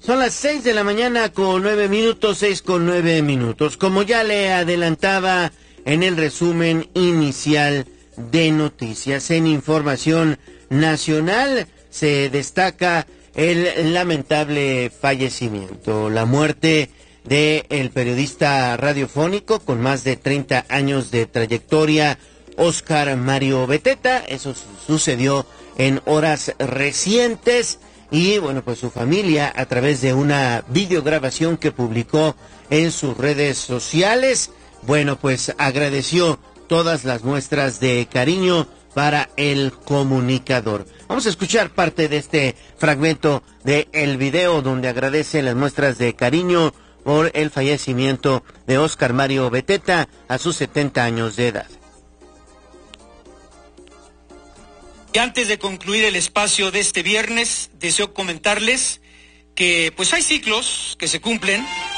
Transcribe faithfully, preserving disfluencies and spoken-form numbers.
Son las seis de la mañana con nueve minutos, seis con nueve minutos. Como ya le adelantaba en el resumen inicial de noticias, en información nacional se destaca el lamentable fallecimiento, la muerte del periodista radiofónico con más de treinta años de trayectoria, Óscar Mario Beteta. Eso sucedió en horas recientes y bueno, pues su familia, a través de una videograbación que publicó en sus redes sociales, bueno, pues agradeció todas las muestras de cariño para el comunicador. Vamos a escuchar parte de este fragmento del video donde agradece las muestras de cariño por el fallecimiento de Óscar Mario Beteta a sus setenta años de edad. Y antes de concluir el espacio de este viernes, deseo comentarles que pues hay ciclos que se cumplen